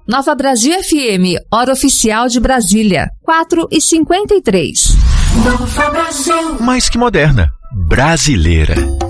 Nova Brasil FM, hora oficial de Brasília, 4h53. Nova Brasil. Mais que moderna, brasileira.